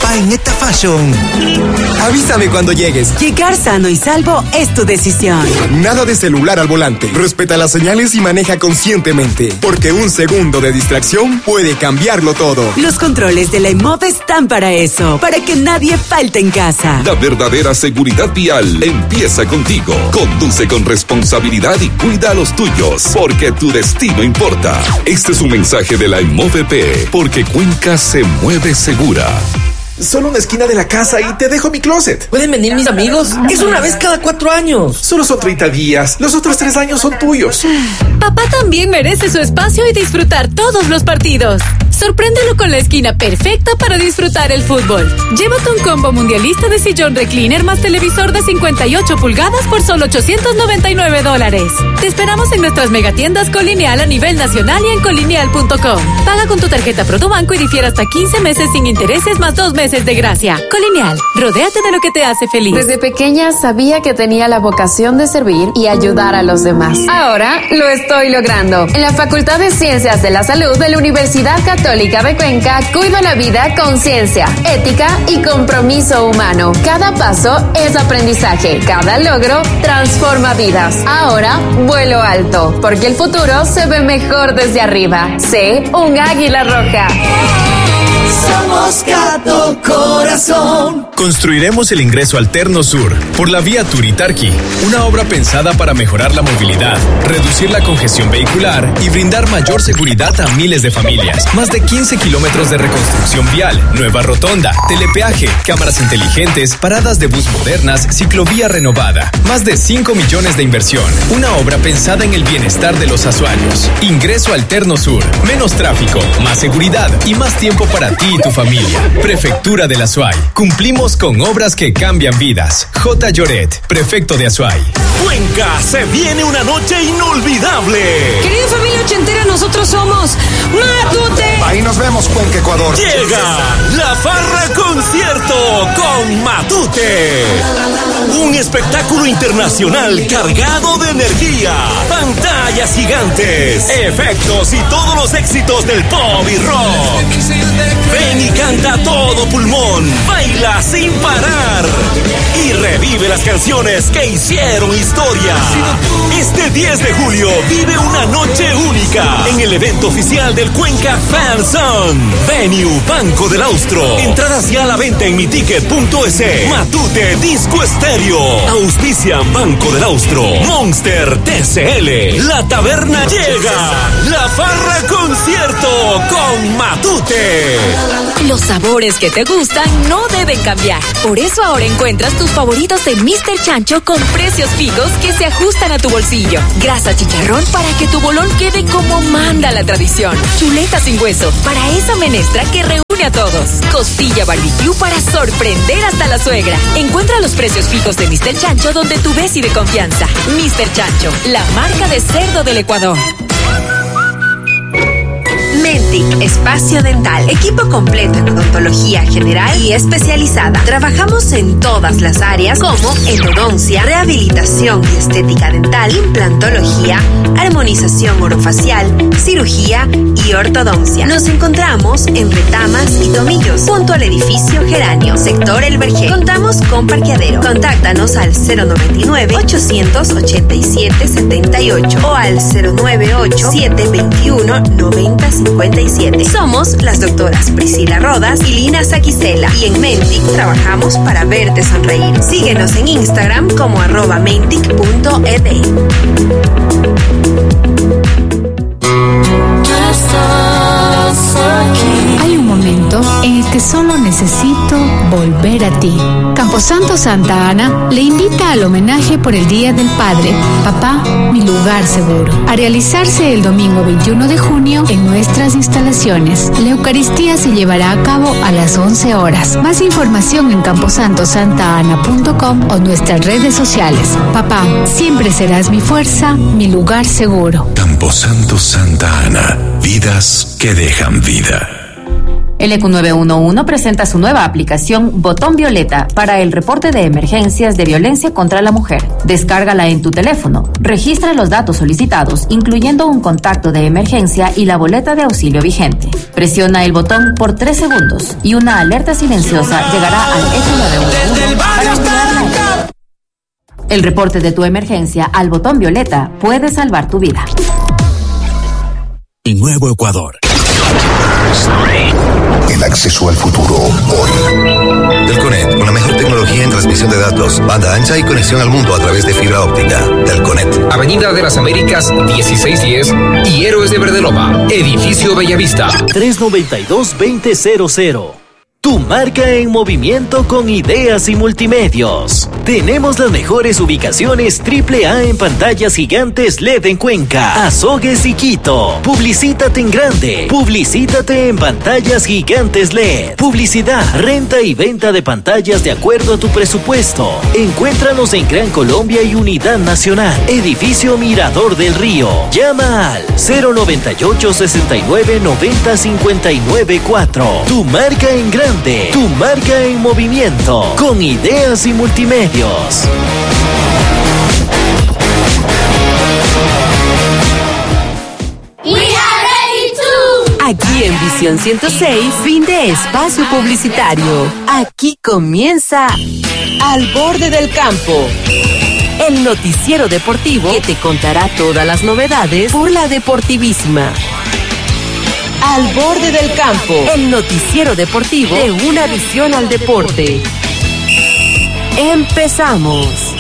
Paineta Fashion. Avísame cuando llegues. Llegar sano y salvo es tu decisión. Nada de celular al volante. Respeta las señales y maneja conscientemente. Porque un segundo de distracción puede cambiarlo todo. Los controles de la IMOV están para eso. Para que nadie falte en casa. La verdadera seguridad vial empieza contigo. Conduce con responsabilidad y cuida a los tuyos. Porque tu destino importa. Este es un mensaje de la IMOV EP. Porque Cuenca se mueve segura. Solo una esquina de la casa y te dejo mi closet. ¿Pueden venir mis amigos? Es una vez cada 4 años. Solo son 30 días. Los otros 3 años son tuyos. Papá también merece su espacio y disfrutar todos los partidos. Sorpréndelo con la esquina perfecta para disfrutar el fútbol. Llévate un combo mundialista de sillón recliner más televisor de 58 pulgadas por solo $899. Te esperamos en nuestras megatiendas Colineal a nivel nacional y en colineal.com. Paga con tu tarjeta ProTuBanco y difiere hasta 15 meses sin intereses más 2 meses de gracia. Colineal, rodéate de lo que te hace feliz. Desde pequeña sabía que tenía la vocación de servir y ayudar a los demás. Ahora lo estoy logrando. En la Facultad de Ciencias de la Salud de la Universidad Católica de Cuenca, cuido la vida con ciencia, ética y compromiso humano. Cada paso es aprendizaje. Cada logro transforma vidas. Ahora vuelo alto, porque el futuro se ve mejor desde arriba. Sé un águila roja. Somos Gato Corazón. Construiremos el ingreso alterno sur por la vía Turitarqui, una obra pensada para mejorar la movilidad, reducir la congestión vehicular y brindar mayor seguridad a miles de familias. Más de 15 kilómetros de reconstrucción vial, nueva rotonda, telepeaje, cámaras inteligentes, paradas de bus modernas, ciclovía renovada. Más de 5 millones de inversión. Una obra pensada en el bienestar de los azuareños. Ingreso alterno sur, menos tráfico, más seguridad y más tiempo para ti y tu familia. Prefectura de la Azuay. Cumplimos con obras que cambian vidas. J. Lloret, prefecto de Azuay. Cuenca, se viene una noche inolvidable. Querida familia ochentera, nosotros somos Matute. Ahí nos vemos, Cuenca, Ecuador. Llega La Farra Concierto con Matute. Un espectáculo internacional cargado de energía, pantallas gigantes, efectos y todos los éxitos del pop y rock. Ven y canta a todo pulmón, baila sin parar y revive las canciones que hicieron historia. Este 10 de julio vive una noche única en el evento oficial del Cuenca Fan Zone. Venue Banco del Austro. Entradas ya a la venta en miticket.es. Matute Disco Estéreo. Auspician Banco del Austro. Monster TCL. La Taberna llega. La Farra Concierto con Matute. Los sabores que te gustan no deben cambiar. Por eso ahora encuentras tus favoritos de Mr. Chancho con precios fijos que se ajustan a tu bolsillo. Grasa chicharrón para que tu bolón quede como manda la tradición. Chuleta sin hueso para esa menestra que reúne a todos. Costilla barbecue para sorprender hasta la suegra. Encuentra los precios fijos de Mr. Chancho donde tu veci de confianza. Mr. Chancho, la marca de cerdo del Ecuador. Mentic, espacio dental, equipo completo en odontología general y especializada. Trabajamos en todas las áreas como endodoncia, rehabilitación y estética dental, implantología, armonización orofacial, cirugía y ortodoncia. Nos encontramos en Retamas y Tomillos, junto al edificio Geranio, sector El Vergel. Contamos con parqueadero. Contáctanos al 099-887-78 o al 098-721-9057. Somos las doctoras Priscila Rodas y Lina Saquicela y en Mentic trabajamos para verte sonreír. Síguenos en Instagram como @mentic.ed. Hay un momento en el que solo necesito volver a ti. Camposanto Santa Ana le invita al homenaje por el Día del Padre, Papá, mi lugar seguro, a realizarse el domingo 21 de junio en nuestras instalaciones. La Eucaristía se llevará a cabo a las 11 horas. Más información en camposantosantana.com o nuestras redes sociales. Papá, siempre serás mi fuerza, mi lugar seguro. Camposanto Santa Ana, vidas que dejan vida. El EQ 911 presenta su nueva aplicación Botón Violeta para el reporte de emergencias de violencia contra la mujer. Descárgala en tu teléfono. Registra los datos solicitados, incluyendo un contacto de emergencia y la boleta de auxilio vigente. Presiona el botón por 3 segundos y una alerta silenciosa llegará al EQ 911 para ayudarla. El reporte de tu emergencia al Botón Violeta puede salvar tu vida. El nuevo Ecuador. El acceso al futuro hoy. Telconet, con la mejor tecnología en transmisión de datos, banda ancha y conexión al mundo a través de fibra óptica. Telconet. Avenida de las Américas 1610 y Héroes de Verdeloma, Edificio Bellavista. 392-2000. Tu marca en movimiento con ideas y multimedios. Tenemos las mejores ubicaciones AAA en pantallas gigantes LED en Cuenca, Azogues y Quito. Publicítate en grande. Publicítate en pantallas gigantes LED. Publicidad, renta y venta de pantallas de acuerdo a tu presupuesto. Encuéntranos en Gran Colombia y Unidad Nacional. Edificio Mirador del Río. Llama al 098 69 90 59 4. Tu marca en grande. Tu marca en movimiento, con ideas y multimedios. Aquí en Visión 106, fin de espacio publicitario. Aquí comienza Al Borde del Campo, el noticiero deportivo que te contará todas las novedades por la Deportivísima. Al Borde del Campo, el noticiero deportivo de una visión al deporte. Empezamos.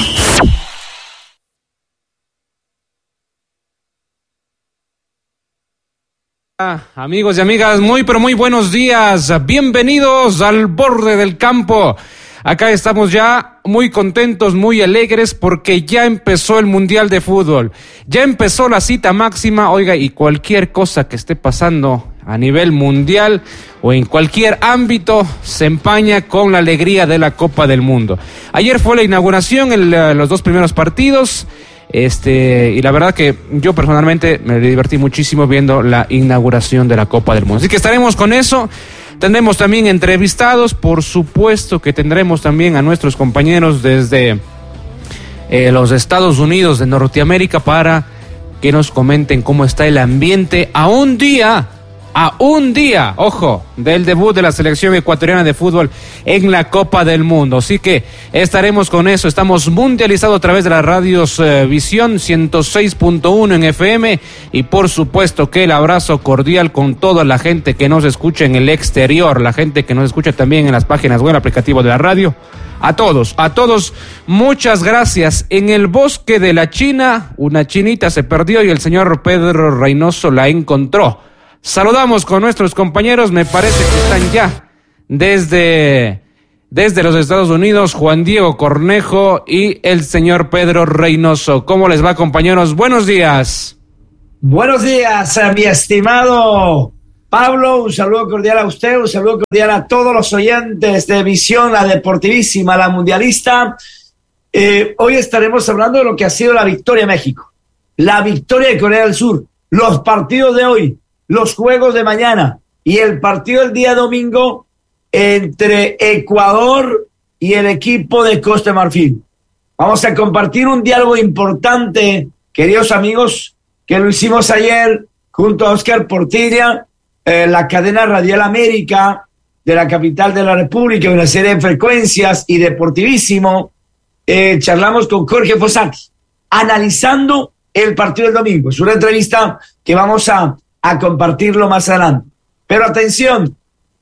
Amigos y amigas, muy pero muy buenos días. Bienvenidos al Borde del Campo. Acá estamos ya muy contentos, muy alegres porque ya empezó el Mundial de Fútbol. Ya empezó la cita máxima, oiga, y cualquier cosa que esté pasando a nivel mundial o en cualquier ámbito se empaña con la alegría de la Copa del Mundo. Ayer fue la inauguración, los 2 primeros partidos, y la verdad que yo personalmente me divertí muchísimo viendo la inauguración de la Copa del Mundo. Así que estaremos con eso. Tendremos también entrevistados, por supuesto que tendremos también a nuestros compañeros desde los Estados Unidos de Norteamérica para que nos comenten cómo está el ambiente a un día, ojo, del debut de la selección ecuatoriana de fútbol en la Copa del Mundo. Así que estaremos con eso. Estamos mundializados a través de las radios Visión 106.1 en FM y por supuesto que el abrazo cordial con toda la gente que nos escucha en el exterior, la gente que nos escucha también en las páginas web, aplicativo de la radio. A todos, muchas gracias. En el bosque de la China, una chinita se perdió y el señor Pedro Reynoso la encontró. Saludamos con nuestros compañeros, me parece que están ya desde los Estados Unidos, Juan Diego Cornejo y el señor Pedro Reynoso. ¿Cómo les va, compañeros? Buenos días. Buenos días, mi estimado Pablo, un saludo cordial a usted, un saludo cordial a todos los oyentes de Visión, la Deportivísima, la Mundialista. Hoy estaremos hablando de lo que ha sido la victoria de México, la victoria de Corea del Sur, los partidos de hoy, los juegos de mañana y el partido del día domingo entre Ecuador y el equipo de Costa de Marfil. Vamos a compartir un diálogo importante, queridos amigos, que lo hicimos ayer junto a Oscar Portilla, la cadena Radial América de la capital de la República, una serie de frecuencias y Deportivísimo. Charlamos con Jorge Fossati, analizando el partido del domingo. Es una entrevista que vamos a compartirlo más adelante. Pero atención,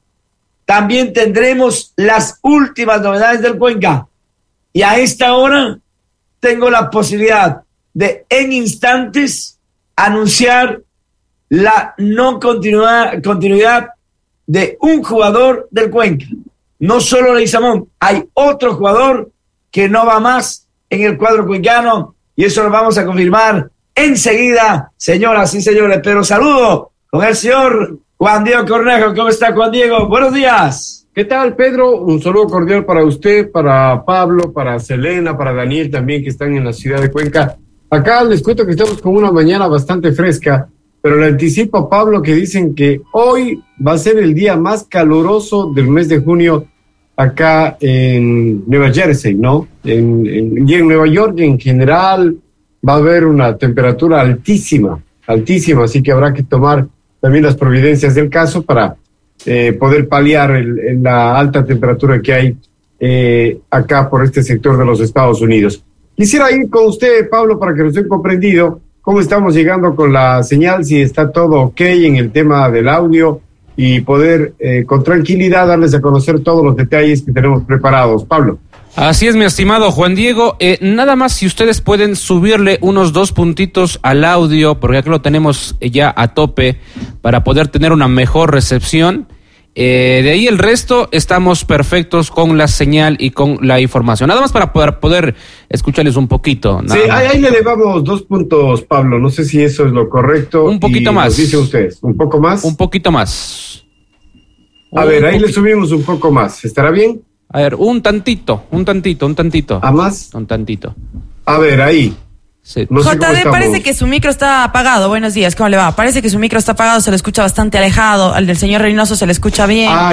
también tendremos las últimas novedades del Cuenca. Y a esta hora tengo la posibilidad de, en instantes, anunciar la no continuidad de un jugador del Cuenca. No solo Leguizamón, hay otro jugador que no va más en el cuadro cuencano y eso lo vamos a confirmar enseguida, señoras y señores. Pero saludo con el señor Juan Diego Cornejo. ¿Cómo está, Juan Diego? Buenos días. ¿Qué tal, Pedro? Un saludo cordial para usted, para Pablo, para Selena, para Daniel también, que están en la ciudad de Cuenca. Acá les cuento que estamos con una mañana bastante fresca, pero le anticipo a Pablo que dicen que hoy va a ser el día más caluroso del mes de junio acá en Nueva Jersey, ¿no? Y en Nueva York en general va a haber una temperatura altísima, así que habrá que tomar también las providencias del caso para poder paliar la alta temperatura que hay acá por este sector de los Estados Unidos. Quisiera ir con usted, Pablo, para que nos dé comprendido cómo estamos llegando con la señal, si está todo ok en el tema del audio y poder con tranquilidad darles a conocer todos los detalles que tenemos preparados. Pablo. Así es, mi estimado Juan Diego. Nada más si ustedes pueden subirle unos 2 puntitos al audio, porque aquí lo tenemos ya a tope para poder tener una mejor recepción. De ahí el resto estamos perfectos con la señal y con la información. Nada más para poder escucharles un poquito. Sí, ahí le elevamos 2 puntos, Pablo. No sé si eso es lo correcto. Un poquito más. Nos dice usted, ¿un poco más? Un poquito más. A ver, ahí le subimos un poco más. ¿Estará bien? A ver, un tantito. ¿A más? Un tantito. A ver, ahí. Sí. No JD, parece que su micro está apagado. Buenos días, ¿cómo le va? Parece que su micro está apagado, se le escucha bastante alejado. Al del señor Reynoso se le escucha bien. Ah,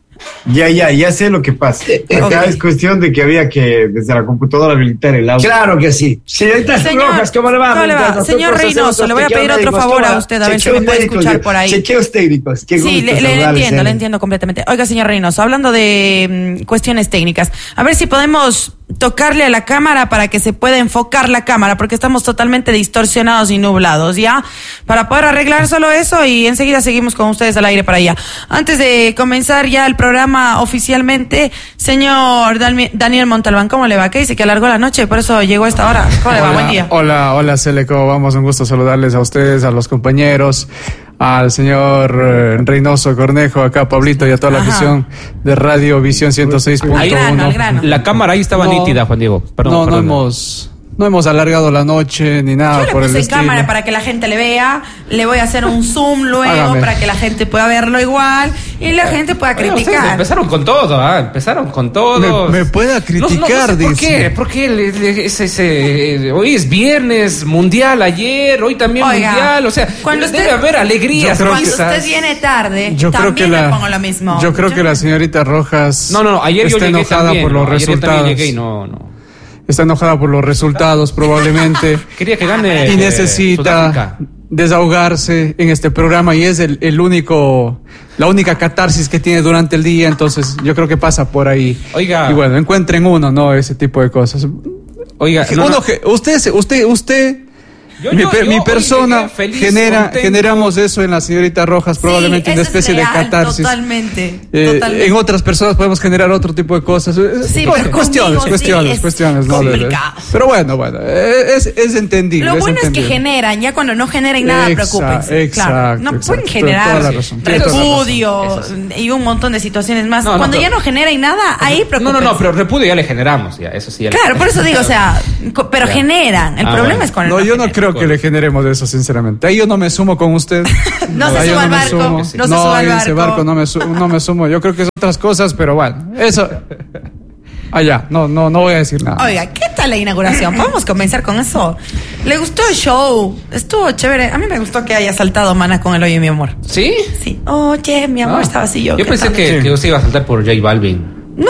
ya sé lo que pasa. Acá es cuestión de que había que desde la computadora habilitar el audio. Claro que sí. Señoritas Rojas, ¿cómo le va? ¿Cómo le va? Señor Reynoso, le voy a pedir otro favor a usted, a ver si me puede escuchar por ahí. Chequeos técnicos. Sí, le entiendo completamente. Oiga, señor Reynoso, hablando de cuestiones técnicas, a ver si podemos tocarle a la cámara para que se pueda enfocar la cámara, porque estamos totalmente distorsionados y nublados, ¿ya? Para poder arreglar solo eso y enseguida seguimos con ustedes al aire para allá. Antes de comenzar ya el programa oficialmente, señor Daniel Montalbán, ¿cómo le va? ¿Qué dice? Que alargó la noche, por eso llegó a esta hora. ¿Cómo le va? Buen día. Hola, Celeco, vamos, un gusto saludarles a ustedes, a los compañeros, al señor Reynoso Cornejo, acá Pablito y a toda la afición de Radio Visión 106.1. Al grano. La cámara ahí estaba nítida, Juan Diego. Perdón. No hemos alargado la noche ni nada por el estilo. Yo le puse cámara para que la gente le vea. Le voy a hacer un zoom luego para que la gente pueda verlo igual y la gente pueda criticar. Empezaron con todo, Me pueda criticar, no sé ¿Por qué? Hoy es viernes, mundial ayer, hoy también mundial. O sea, debe haber alegría. Cuando usted viene tarde, también le pongo lo mismo. Yo creo que la señorita Rojas ayer está enojada por los resultados. Está enojada por los resultados, probablemente. Quería que gane. Y necesita desahogarse en este programa y es la única catarsis que tiene durante el día, entonces yo creo que pasa por ahí. Oiga. Y bueno, encuentren uno, ¿no? Ese tipo de cosas. Oiga, usted mi persona generamos eso en la señorita Rojas, probablemente una especie de catarsis. Totalmente. En otras personas podemos generar otro tipo de cosas. Sí, cuestiones, ¿no? Pero bueno, es entendible. Lo bueno es que generan, ya cuando no generen nada, preocúpense. Claro, no pueden generar repudio y un montón de situaciones más. Cuando ya no generen nada, ahí preocúpense. No, pero repudio ya le generamos, ya, eso sí. Claro, por eso digo, o sea, pero generan. El problema es con el no, yo no creo que le generemos eso, sinceramente. Ahí yo no me sumo con usted. No se suba al barco. No, en ese barco no me sumo. Yo creo que es otras cosas, pero bueno, eso. Allá, no voy a decir nada. Oiga, ¿qué tal la inauguración? ¿Podemos comenzar con eso? ¿Le gustó el show? Estuvo chévere. A mí me gustó que haya saltado Mana con el Oye Mi Amor. ¿Sí? Sí. Oye, mi amor, estaba así yo. Yo pensé que usted iba a saltar por J Balvin. No,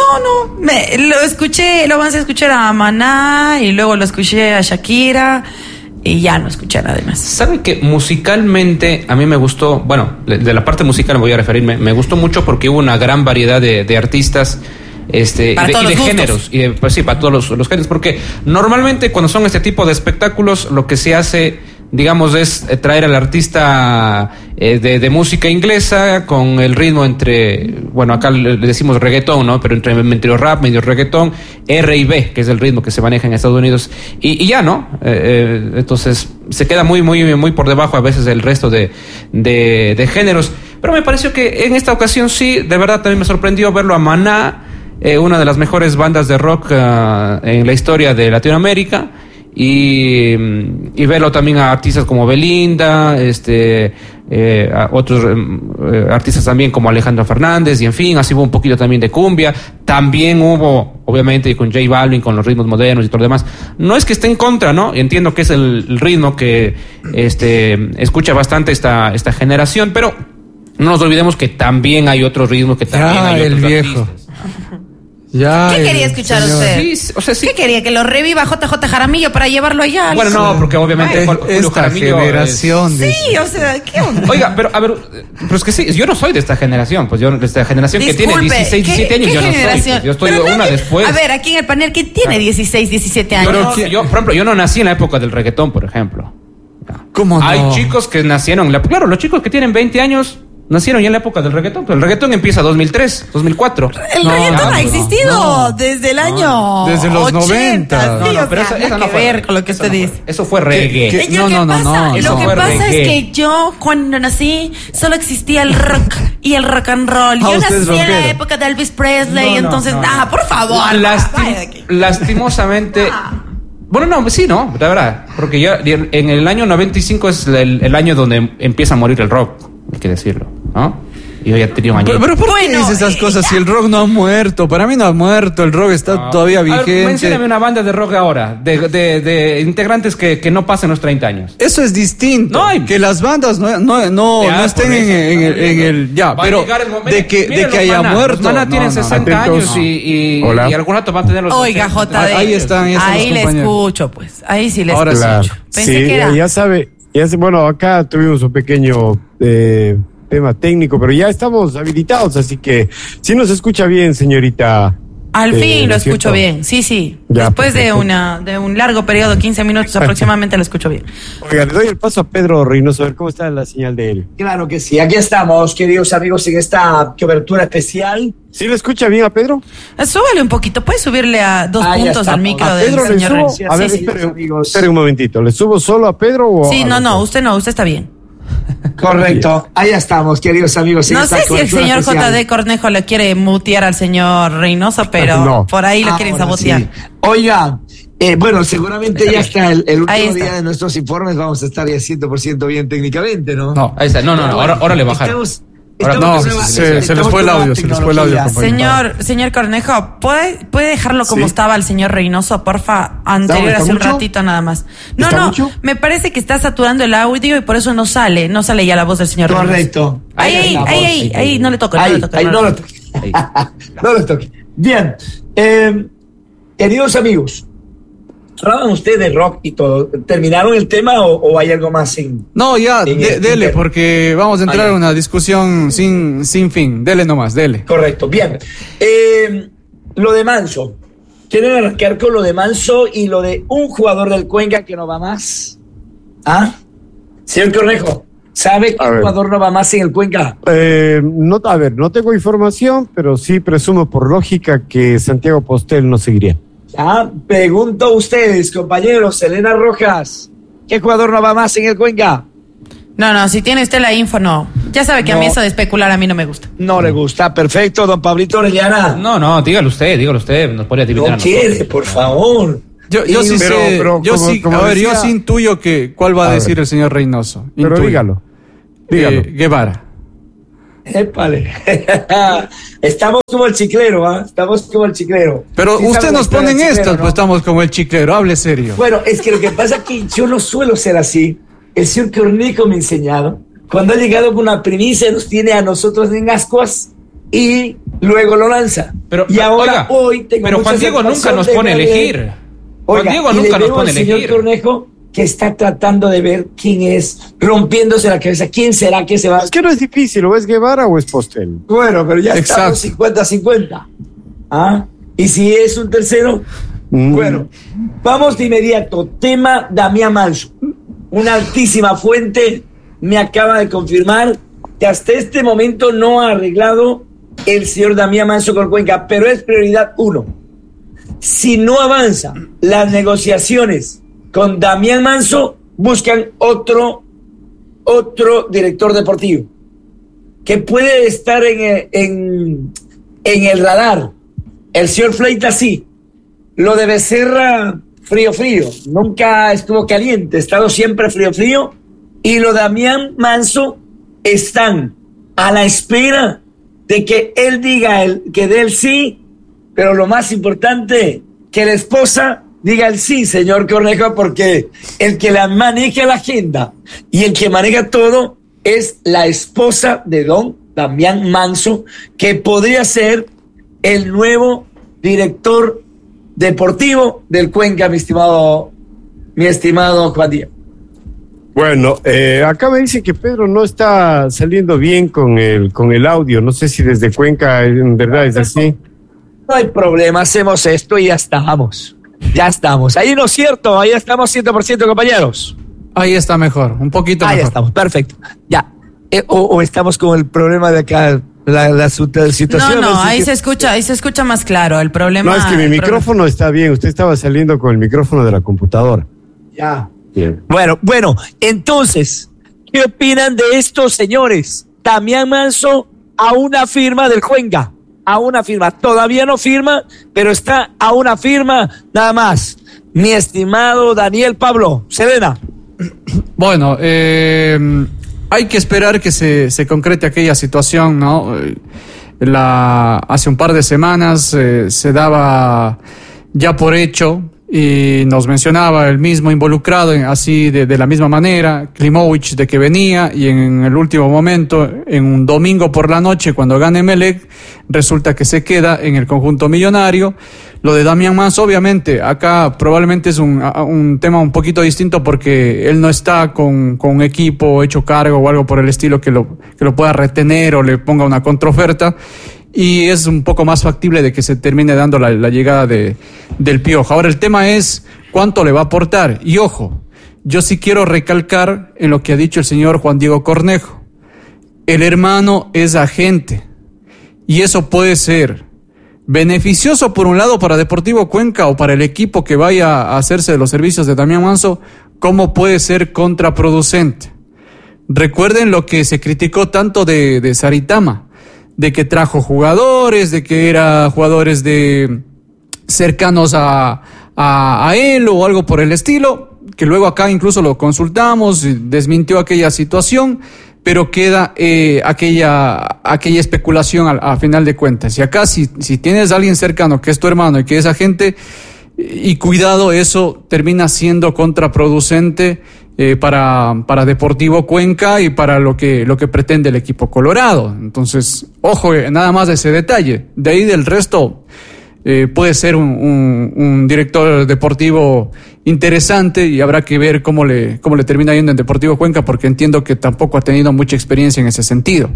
lo vamos a escuchar a Maná y luego lo escuché a Shakira. Y ya no escuché nada más. ¿Sabe que musicalmente a mí me gustó? Bueno, de la parte musical me voy a referirme. Me gustó mucho porque hubo una gran variedad de artistas y de géneros. Pues sí, para todos los géneros. Porque normalmente cuando son este tipo de espectáculos, lo que se hace, digamos, es traer al artista de música inglesa con el ritmo acá le decimos reggaetón, ¿no? Pero entre medio rap, medio reggaetón, R&B, que es el ritmo que se maneja en Estados Unidos, y ya, ¿no? Entonces se queda muy, muy, muy por debajo a veces del resto de géneros. Pero me pareció que en esta ocasión sí, de verdad también me sorprendió verlo a Maná, una de las mejores bandas de rock en la historia de Latinoamérica. y verlo también a artistas como Belinda, a otros artistas también como Alejandro Fernández, y en fin, así hubo un poquito también de cumbia, también hubo obviamente con J Balvin, con los ritmos modernos y todo lo demás. No es que esté en contra, ¿no? Entiendo que es el ritmo que escucha bastante esta generación, pero no nos olvidemos que también hay otros ritmos que también hay otros el viejo artistas. ¿Qué quería escuchar usted? Sí, o sea, sí. ¿Qué quería? ¿Que lo reviva JJ Jaramillo para llevarlo allá? Bueno, no, porque obviamente Julio esta Jaramillo generación Sí, o sea, ¿qué onda? Oiga, pero a ver, pero es que sí, yo no soy de esta generación, pues yo de esta generación que tiene 16, 17 años, yo no soy, pues, yo estoy una después. A ver, aquí en el panel, ¿quién tiene 16, 17 años? Yo, por ejemplo, yo no nací en la época del reggaetón, por ejemplo. ¿Cómo no? Hay chicos que nacieron, claro, los chicos que tienen 20 años nacieron ya en la época del reggaetón, pero el reggaetón empieza 2003, 2004. El reggaetón ha existido desde el año desde los 80. 90. Sí, pero eso no fue ver con lo que usted dice. Eso fue reggae. No. Lo que pasa es que yo cuando nací solo existía el rock y el rock and roll. Yo nací en la época de Elvis Presley, entonces, por favor. Lastimosamente. Bueno, no, sí, no, la verdad. Porque ya en el año 95 es el año donde empieza a morir el rock, hay que decirlo, ¿no? Y yo ya tenía un año. Pero ¿por qué dices esas cosas si el rock no ha muerto? Para mí no ha muerto, el rock está todavía vigente. A ver, mencióname una banda de rock ahora, de integrantes que no pasen los 30 años. Eso es distinto. No, que las bandas no estén en el pero de que haya muerto. Maná tienen 60 años y algún rato van a tener los 60. Oiga, JD. Ahí están ahí le escucho, pues. Ahí sí le escucho. Pensé que era. Ya sabe, bueno, acá tuvimos un pequeño tema técnico, pero ya estamos habilitados, así que sí nos escucha bien, señorita. Al fin lo escucho bien, sí. Ya, después perfecto. de un largo periodo, 15 minutos aproximadamente, lo escucho bien. Oiga, le doy el paso a Pedro Reynoso, a ver cómo está la señal de él. Claro que sí, aquí estamos, queridos amigos, en esta cobertura especial. ¿Sí le escucha bien a Pedro? Súbele un poquito, puedes subirle a 2 puntos al micro del Pedro señor le Reynoso. subo, a ver, espere un momentito, ¿le subo solo a Pedro o Sí, usted está bien. Correcto, ahí estamos, queridos amigos. No sé si el señor JD Cornejo le quiere mutear al señor Reynoso, pero por ahí lo quieren sabotear. Sí. Oiga, bueno, seguramente ya está el último día de nuestros informes, vamos a estar ya 100% bien técnicamente, ¿no? No, ahí está, no, ahora le bajaron. Se les fue el audio, compañero. Señor Cornejo, ¿puede dejarlo como estaba el señor Reynoso, porfa? Anterior, hace un ratito nada más. No, me parece que está saturando el audio y por eso no sale ya la voz del señor Reynoso. Correcto. Ahí, no le toque. No lo toque. Bien, queridos amigos, hablaban ustedes de rock y todo. ¿Terminaron el tema o hay algo más en...? No, ya, dele, porque vamos a entrar en una discusión sin fin. Dele nomás, dele. Correcto, bien. Lo de Manso. ¿Quieren arrancar con lo de Manso y lo de un jugador del Cuenca que no va más? Señor Cornejo, ¿sabe qué jugador no va más en el Cuenca? No tengo información, pero sí presumo por lógica que Santiago Postel no seguiría. Pregunto a ustedes, compañeros, Elena Rojas, ¿qué jugador no va más en el Cuenca? No, si tiene usted la info, no. Ya sabe que a mí eso de especular a mí no me gusta. No le gusta, perfecto, don Pablito Orellana. No, dígalo usted, nos podría dividir. No quiere, por favor. Yo sí sé, yo sí intuyo cuál va a decir el señor Reynoso. Pero dígalo. Guevara. Épale. Estamos como el chiclero, Estamos como el chiclero. Pero sí, usted nos pone en esto, ¿no? Pues estamos como el chiclero, hable serio. Bueno, es que lo que pasa es que yo no suelo ser así. El señor Cornejo me ha enseñado. Cuando ha llegado con una primicia, nos tiene a nosotros en ascuas y luego lo lanza. Y ahora, hoy tengo pero Juan Diego nunca nos pone a elegir. Juan Diego nunca nos pone a elegir. Señor Cornejo que está tratando de ver quién es, rompiéndose la cabeza, quién será que se va. Es que no es difícil, o es Guevara o es Postel. Bueno, pero ya estamos 50-50. ¿Y si es un tercero? Bueno, vamos de inmediato. Tema Damián Manso. Una altísima fuente me acaba de confirmar que hasta este momento no ha arreglado el señor Damián Manso con Cuenca, pero es prioridad 1. Si no avanza las negociaciones con Damián Manso, buscan otro director deportivo que puede estar en el radar. El señor Fleita sí. Lo de Becerra frío, nunca estuvo caliente, ha estado siempre frío, y lo de Damián Manso están a la espera de que él diga que dé el sí, pero lo más importante, que la esposa diga el sí, señor Cornejo, porque el que la maneja la agenda y el que maneja todo es la esposa de don Damián Manso, que podría ser el nuevo director deportivo del Cuenca, mi estimado Juan Díaz. Bueno, acá me dice que Pedro no está saliendo bien con el audio. No sé si desde Cuenca en verdad es así. No hay problema, hacemos esto y ya estamos. Ahí no es cierto, ahí estamos 100%, compañeros. Ahí está mejor, un poquito mejor. Ahí estamos, perfecto. Ya. O estamos con el problema de acá, la situación. No, ahí se escucha más claro. El problema. No, es que mi micrófono está bien. Usted estaba saliendo con el micrófono de la computadora. Ya. Bien. Bueno, entonces, ¿qué opinan de esto, señores? Damián Manso a una firma del Cuenca. A una firma. Todavía no firma, pero está a una firma nada más. Mi estimado Daniel Pablo Sedena. Bueno, hay que esperar que se concrete aquella situación, ¿no? Hace un par de semanas se daba ya por hecho, y nos mencionaba el mismo involucrado, así de la misma manera, Klimovic, de que venía, y en el último momento, en un domingo por la noche, cuando gane Emelec, resulta que se queda en el conjunto millonario. Lo de Damián Manso, obviamente, acá probablemente es un tema un poquito distinto, porque él no está con un equipo hecho cargo o algo por el estilo que lo pueda retener o le ponga una contraoferta. Y es un poco más factible de que se termine dando la llegada del Piojo. Ahora, el tema es cuánto le va a aportar. Y ojo, yo sí quiero recalcar en lo que ha dicho el señor Juan Diego Cornejo. El hermano es agente. Y eso puede ser beneficioso por un lado para Deportivo Cuenca o para el equipo que vaya a hacerse de los servicios de Damián Manso, como puede ser contraproducente. Recuerden lo que se criticó tanto de Saritama, de que trajo jugadores, de que eran jugadores cercanos a él o algo por el estilo, que luego acá incluso lo consultamos, desmintió aquella situación, pero queda aquella especulación a final de cuentas. Y acá si tienes a alguien cercano que es tu hermano y que es agente, y cuidado, eso termina siendo contraproducente para Deportivo Cuenca y para lo que pretende el equipo colorado. Entonces, ojo, nada más de ese detalle. De ahí del resto, puede ser un director deportivo interesante, y habrá que ver cómo le termina yendo en Deportivo Cuenca, porque entiendo que tampoco ha tenido mucha experiencia en ese sentido.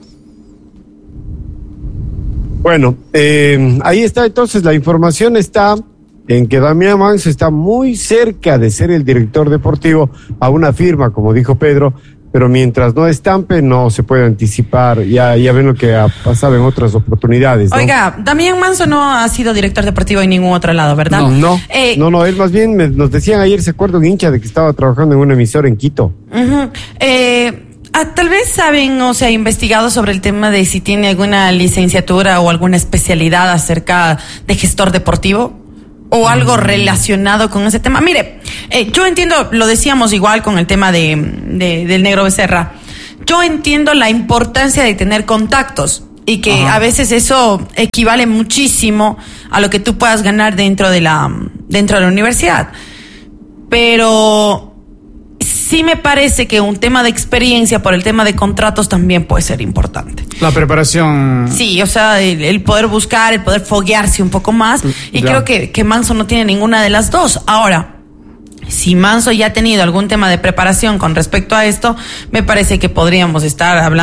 Bueno, ahí está entonces, la información está en que Damián Manso está muy cerca de ser el director deportivo a una firma, como dijo Pedro, pero mientras no estampe no se puede anticipar. Ya ven lo que ha pasado en otras oportunidades, ¿no? Oiga, Damián Manso no ha sido director deportivo en ningún otro lado, ¿verdad? No, él más bien nos decían ayer, se acuerda, un hincha de que estaba trabajando en una emisora en Quito. Uh-huh. Tal vez saben o se ha investigado sobre el tema de si tiene alguna licenciatura o alguna especialidad acerca de gestor deportivo o algo relacionado con ese tema. Mire, yo entiendo, lo decíamos igual con el tema del Negro Becerra, yo entiendo la importancia de tener contactos y que a veces eso equivale muchísimo a lo que tú puedas ganar dentro de la universidad, pero sí me parece que un tema de experiencia por el tema de contratos también puede ser importante. La preparación. Sí, o sea, el poder buscar, el poder foguearse un poco más. Y creo que Manso no tiene ninguna de las dos. Ahora, si Manso ya ha tenido algún tema de preparación con respecto a esto, me parece que podríamos estar hablando